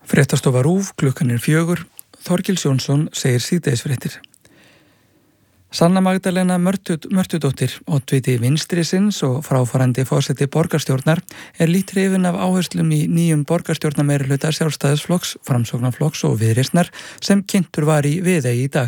Fréttastofa RÚV, klukkan 4, Þorkils Jónsson segir síðdegisfréttir. Sanna Magdalena Mörtudóttir, oddviti vinstrisins og fráfarandi forseti borgarstjórnar, lítt hrifin af áherslum í nýjum borgarstjórnarmeirihluta Sjálfstæðisflokks, Framsóknarflokks og Viðreisnar sem kynntur var í Viðey í dag.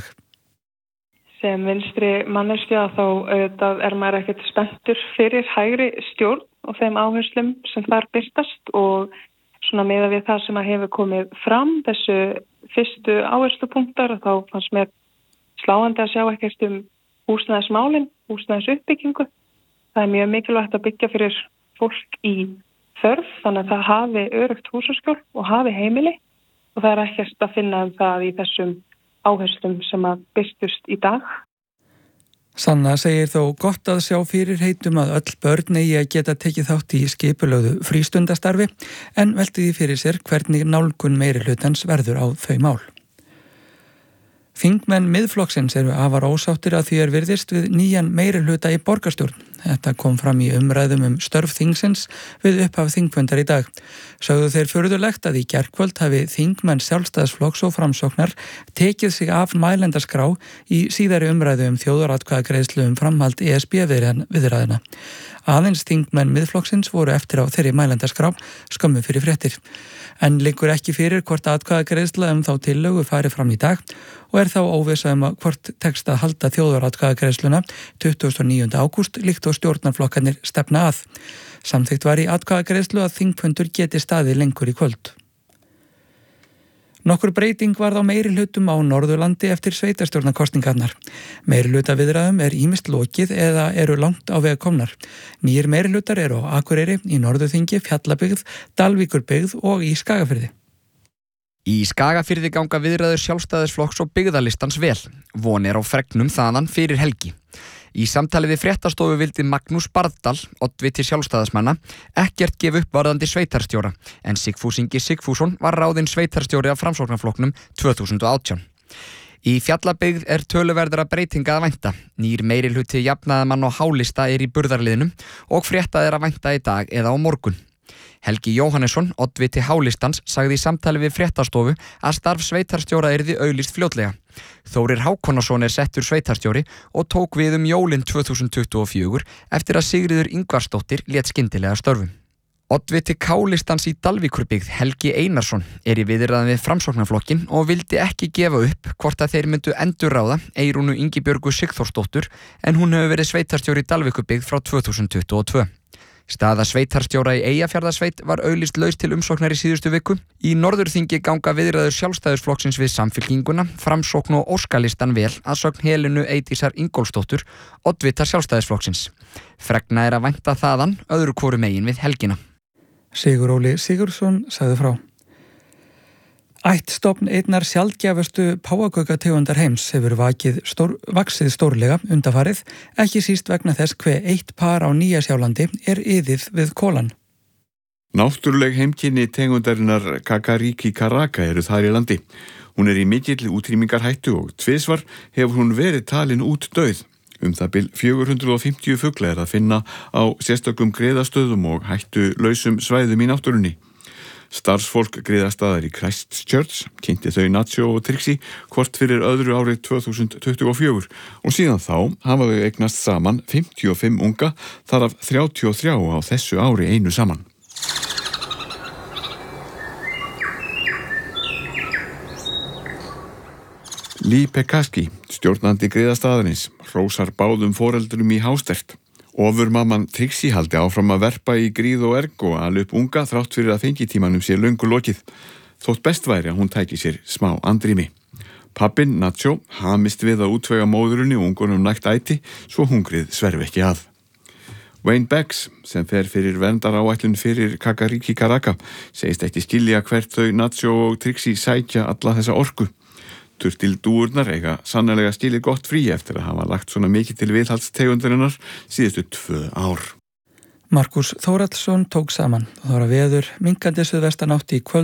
Sem vinstri manneskja þá auðvitað maður ekkert spenntur fyrir hægri stjórn og þeim áherslum sem þar birtast og svona meðað við það sem hefur komið fram, þessu fyrstu áherslupunktar, þá fannst mér sláandi að sjá ekkert húsnæðismálin, húsnæðisuppbyggingu. Það mjög mikilvægt að byggja fyrir fólk í þörf, þannig að það hafi öruggt húsaskjól og hafi heimili og það ekkert að finna það í þessum áherslum sem að birtust í dag. Sanna segir þó gott að sjá fyrirheitum að öll börn eigi að geta tekið þátt í skipulögðu frístundastarfi en velti því fyrir sér hvernig nálgun meirihlutans verður á þau mál. Þingmenn Miðflokksins eru afar ósáttir að því virðist við nýjan meirihluta í borgarstjórn. Þetta kom fram í umræðum störf þingsins við upphaf þingfundar í dag. Sögðu þeir furðulegt að í gærkvöld hafi þingmenn Sjálfstæðisflokks og Framsóknar tekið sig af mælendaskrá í síðari umræðu þjóðaratkvæðagreiðslu framhald ESB-viðræðina. Aðeins þingmenn Miðflokksins voru eftir á þeirri mælendaskrá skömmu fyrir fréttir. En liggur ekki fyrir hvort atkvæðagreiðsla þá tillögu fari fram í dag og þá óvissa hvort tekst að halda þjóðaratkvæðagreiðsluna 29. ágúst líkt og stjórnarflokkarnir stefna að. Samþykkt var í atkvæðagreiðslu að þingfundur geti staðið lengur í kvöld. Nokkur breyting varð á meirihlutum á Norðurlandi eftir sveitarstjórnarkosningarnar. Meirihlutaviðræðum ýmist lokið eða eru langt á veg komnar. Nýir meirihlutar eru á Akureyri, í Norðurþingi, Fjallabyggð, Dalvíkurbyggð og í Skagafirði. Í Skagafirði ganga viðræður Sjálfstæðisflokks og byggðalistans vel. Von á fregnum þaðan fyrir helgi. Í samtali við fréttastofu vildi Magnús Barðdal, oddviti sjálfstæðismanna, ekkert gefa upp varðandi sveitarstjóra, en Sigfús Ingi Sigfússon var ráðinn sveitarstjóri af Framsóknarflokknum 2018. Í Fjallabyggð töluverðara breytinga að vænta. Nýr meirihluti jafnaðarmann og hálista í burðarliðnum og fréttað að vænta í dag eða á morgun. Helgi Jóhannesson, oddviti hálistans, sagði í samtali við fréttastofu að starf sveitarstjóra yrði auglýst fljótlega. Þórir Hákonarson settur sveitarstjóri og tók við jólin 2024 eftir að Sigríður Ingvarsdóttir lét skyndilega störfum. Oddviti K-listans í Dalvíkurbyggð, Helgi Einarsson, í viðræðum við Framsóknarflokkinn og vildi ekki gefa upp hvort að þeir myndu endurráða Eyrúnu Ingibjörgu Sigþórsdóttur en hún hefur verið sveitarstjóri í Dalvíkurbyggð frá 2022. Staða sveitarstjóra í Eyjafjarðarsveit var auglýst laus til umsóknar í síðustu viku. Í Norðurþingi ganga viðræður Sjálfstæðisflokksins við Samfylkinguna, Framsókn og Óskalistan vel að sögn Helenu Eydísar Ingólfsdóttur, oddvita Sjálfstæðisflokksins. Fregna að vænta þaðan öðru hvoru megin við helgina. Sigur Óli Sigurðsson sagði frá. Ættstofn einnar sjaldgæfustu páfagaukategundar heims hefur vaxið stórlega undanfarið, ekki síst vegna þess hve eitt par á Nýja-Sjálandi iðið við kolan. Náttúruleg heimkynni tegundarinnar Kakariki Karaka eru þar í landi. Hún í mikilli útrýmingarhættu og tvisvar hefur hún verið talin út dauð. Það bil 450 fugla að finna á sérstökum griðastöðum og hættu lausum svæðum í náttúrunni. Starfsfólk griðastaðar í Christchurch kynnti þau Nacho og Trixie hvort fyrir öðru árið 2024 og síðan þá hafa þau eignast saman 55 unga, þar af 33 á þessu ári einu saman. Lee Pekaski, stjórnandi griðastaðarins, hrósar báðum foreldrum í hástert. Ofurmamman Trixie haldi áfram að verpa í gríð og erg og ala upp unga þrátt fyrir að fengitímanum sé löngu lokið. Þótt best væri að hún tæki sér smá andrými. Pabbinn Nacho hamist við að útvega móðurinni og ungunum nægt æti svo hungrið sverfi ekki að. Wayne Beggs, sem fer fyrir verndaráætlun fyrir Kakariki Karaka, segist ekki skilja hvert þau Nacho og Trixie sækja alla þessa orku. Turtildúurnar eiga sannarlega skilið gott frí eftir að hafa lagt svona mikið til viðhaldstegundarinnar síðustu 2 ár. Markus Þórhallsson tók saman. Það var veður minnkandi suðvestanátt í kvöld.